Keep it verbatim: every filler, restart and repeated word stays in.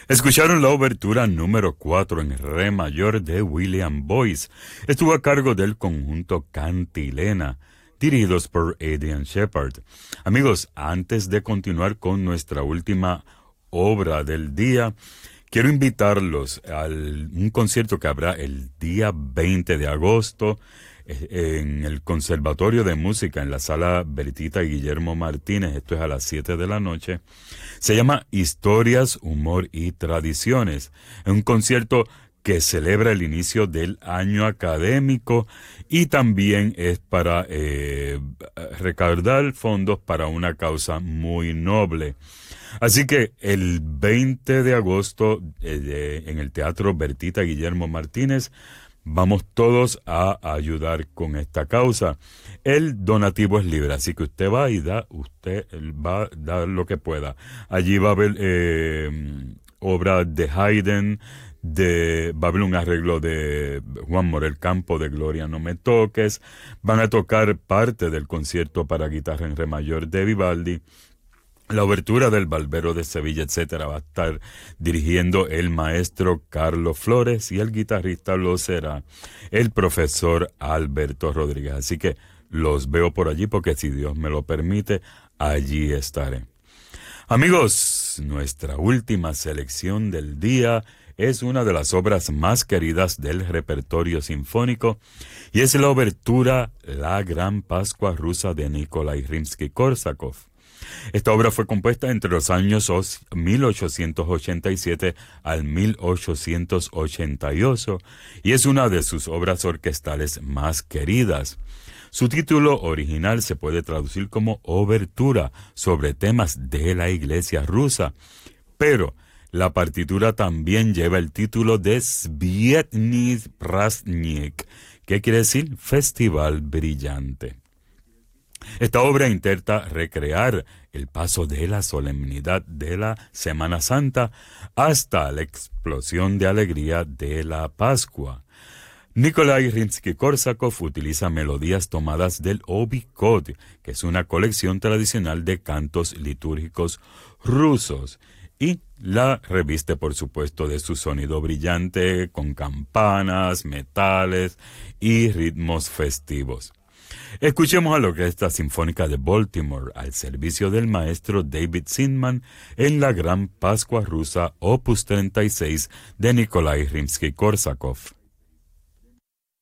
Escucharon la obertura número cuatro en re mayor de William Boyce. Estuvo a cargo del conjunto Cantilena, dirigidos por Adrian Shepard. Amigos, antes de continuar con nuestra última obra del día, quiero invitarlos a un concierto que habrá el día veinte de agosto en el Conservatorio de Música, en la sala Bertita y Guillermo Martínez. Esto es a las siete de la noche. Se llama Historias, Humor y Tradiciones. Es un concierto que celebra el inicio del año académico y también es para eh, recaudar fondos para una causa muy noble. Así que el veinte de agosto eh, de, en el Teatro Bertita Guillermo Martínez vamos todos a ayudar con esta causa. El donativo es libre, así que usted va y da, usted va a dar lo que pueda. Allí va a haber eh, obra de Haydn, de, va a haber un arreglo de Juan Morel Campo de Gloria No Me Toques, van a tocar parte del concierto para guitarra en re mayor de Vivaldi. La obertura del Barbero de Sevilla, etcétera, va a estar dirigiendo el maestro Carlos Flores y el guitarrista lo será el profesor Alberto Rodríguez. Así que los veo por allí porque si Dios me lo permite, allí estaré. Amigos, nuestra última selección del día es una de las obras más queridas del repertorio sinfónico y es la obertura La Gran Pascua Rusa de Nikolai Rimsky-Korsakov. Esta obra fue compuesta entre los años mil ochocientos ochenta y siete al mil ochocientos ochenta y ocho y es una de sus obras orquestales más queridas. Su título original se puede traducir como Obertura sobre temas de la Iglesia rusa, pero la partitura también lleva el título de Svietny Prazdnik, que quiere decir Festival Brillante. Esta obra intenta recrear el paso de la solemnidad de la Semana Santa hasta la explosión de alegría de la Pascua. Nikolai Rimsky-Korsakov utiliza melodías tomadas del Obi-Kod, que es una colección tradicional de cantos litúrgicos rusos, y la reviste, por supuesto, de su sonido brillante con campanas, metales y ritmos festivos. Escuchemos a la Orquesta Sinfónica de Baltimore al servicio del maestro David Zinman en la Gran Pascua Rusa Opus treinta y seis de Nikolai Rimsky-Korsakov.